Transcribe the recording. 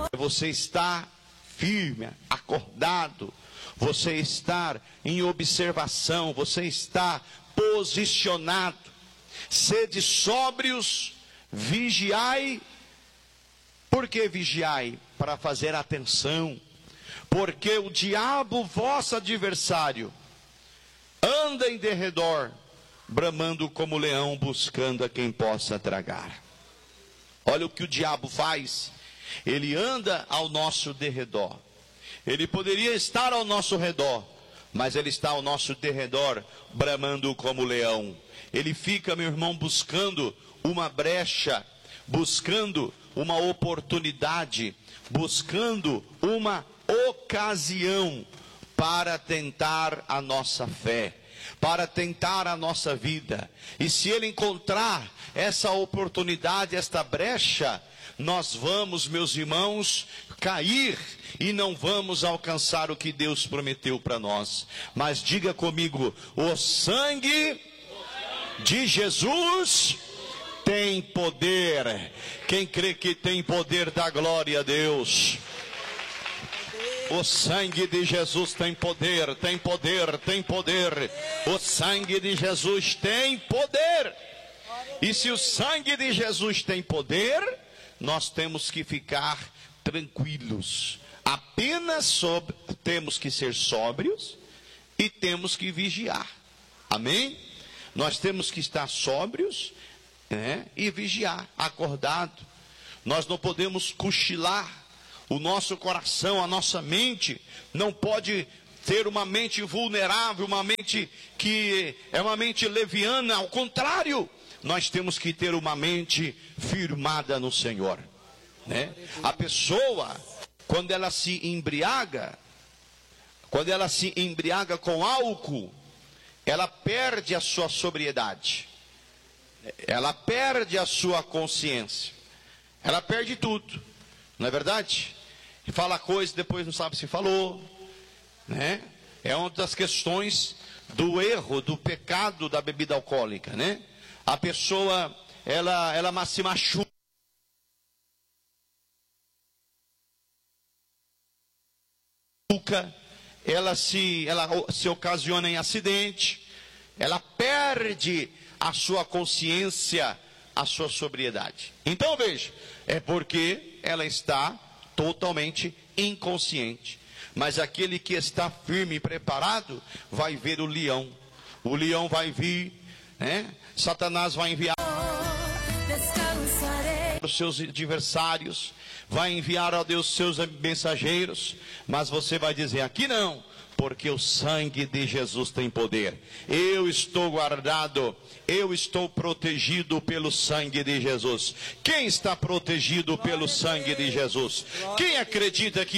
você está firme, acordado, você estar em observação, você está posicionado. Sede sóbrios, vigiai. Por que vigiai? Para fazer atenção. Porque o diabo, vosso adversário, anda em derredor, bramando como leão, buscando a quem possa tragar. Olha o que o diabo faz. Ele anda ao nosso derredor. Ele poderia estar ao nosso redor, mas ele está ao nosso derredor, bramando como leão. Ele fica, meu irmão, buscando uma brecha, buscando uma oportunidade, buscando uma ocasião para tentar a nossa fé, para tentar a nossa vida. E se ele encontrar essa oportunidade, esta brecha, nós vamos, meus irmãos, cair e não vamos alcançar o que Deus prometeu para nós. Mas diga comigo: o sangue de Jesus tem poder. Quem crê que tem poder, dá glória a Deus. O sangue de Jesus tem poder, tem poder, tem poder. O sangue de Jesus tem poder. E se o sangue de Jesus tem poder, nós temos que ficar tranquilos. Apenas temos que ser sóbrios e temos que vigiar. Amém? Nós temos que estar sóbrios, e vigiar, acordado. Nós não podemos cochilar. O nosso coração, a nossa mente, não pode ter uma mente vulnerável, uma mente que é uma mente leviana. Ao contrário, nós temos que ter uma mente firmada no Senhor, né? A pessoa, quando ela se embriaga com álcool, ela perde a sua sobriedade, ela perde a sua consciência, ela perde tudo, não é verdade? E fala coisa, depois não sabe se falou, né? É uma das questões do erro, do pecado da bebida alcoólica, né? A pessoa, ela se machuca, ela se ocasiona em acidente, ela perde a sua consciência, a sua sobriedade. Então veja, é porque ela está totalmente inconsciente. Mas aquele que está firme e preparado vai ver o leão vai vir, né? Satanás vai enviar os seus adversários, vai enviar, ó Deus, seus mensageiros, mas você vai dizer: aqui não, porque o sangue de Jesus tem poder. Eu estou guardado, eu estou protegido pelo sangue de Jesus. Quem está protegido pelo sangue de Jesus? Quem acredita que